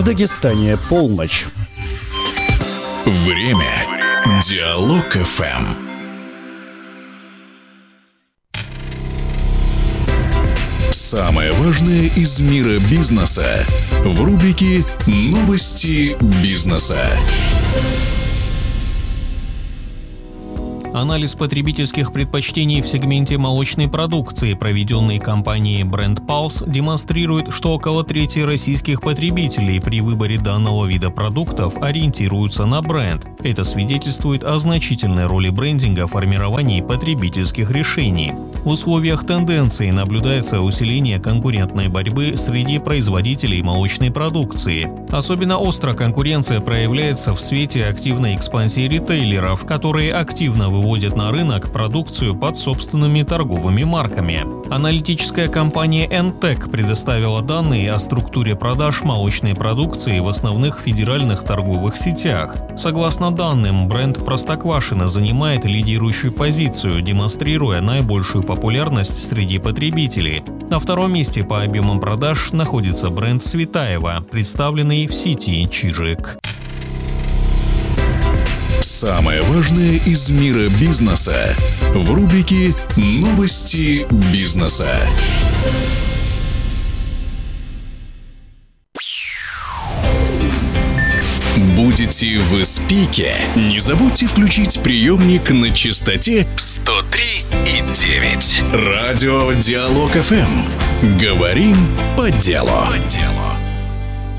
Дагестане полночь. Время. Диалог ФМ. Самое важное из мира бизнеса в рубрике «Новости бизнеса». Анализ потребительских предпочтений в сегменте молочной продукции, проведенный компанией Brand Pulse, демонстрирует, что около трети российских потребителей при выборе данного вида продуктов ориентируются на бренд. Это свидетельствует о значительной роли брендинга в формировании потребительских решений. В условиях тенденции наблюдается усиление конкурентной борьбы среди производителей молочной продукции. Особенно остро конкуренция проявляется в свете активной экспансии ритейлеров, которые активно выводят на рынок продукцию под собственными торговыми марками. Аналитическая компания Entec предоставила данные о структуре продаж молочной продукции в основных федеральных торговых сетях. Согласно данным, бренд Простоквашино занимает лидирующую позицию, демонстрируя наибольшую популярность среди потребителей. На втором месте по объемам продаж находится бренд Светаева, представленный в сети Чижик. Самое важное из мира бизнеса в рубрике «Новости бизнеса». Будете в спике? Не забудьте включить приемник на частоте 103,9. Радио Диалог ФМ. Говорим по делу.